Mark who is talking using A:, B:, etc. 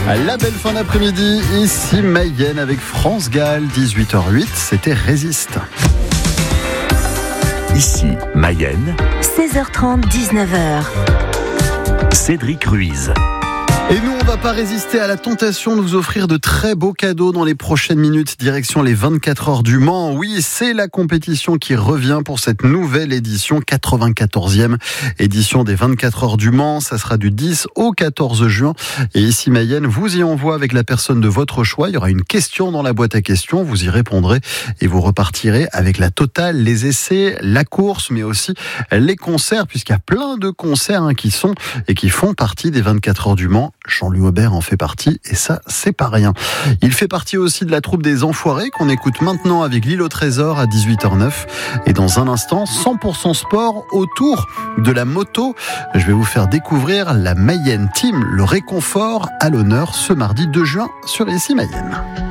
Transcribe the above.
A: La belle fin d'après-midi, ici Mayenne avec France Gall, 18h08, c'était Résiste.
B: Ici Mayenne,
C: 16h30, 19h.
B: Cédric Ruiz.
A: Et nous, on va pas résister à la tentation de vous offrir de très beaux cadeaux dans les prochaines minutes, direction les 24 heures du Mans. Oui, c'est la compétition qui revient pour cette nouvelle édition, 94e édition des 24 heures du Mans. Ça sera du 10 au 14 juin. Et ici, Mayenne vous y envoie avec la personne de votre choix. Il y aura une question dans la boîte à questions. Vous y répondrez et vous repartirez avec la totale, les essais, la course, mais aussi les concerts, puisqu'il y a plein de concerts qui sont et qui font partie des 24 heures du Mans. Jean-Louis Aubert en fait partie et ça, c'est pas rien. Il fait partie aussi de la troupe des Enfoirés qu'on écoute maintenant avec l'île au trésor à 18h09. Et dans un instant, 100% sport autour de la moto. Je vais vous faire découvrir la Mayenne Team, le réconfort à l'honneur ce mardi 2 juin sur Ici Mayenne.